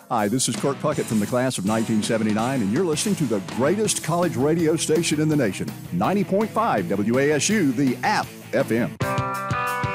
Hi, this is Kirk Puckett from the class of 1979, and you're listening to the greatest college radio station in the nation, 90.5 WASU, the App FM.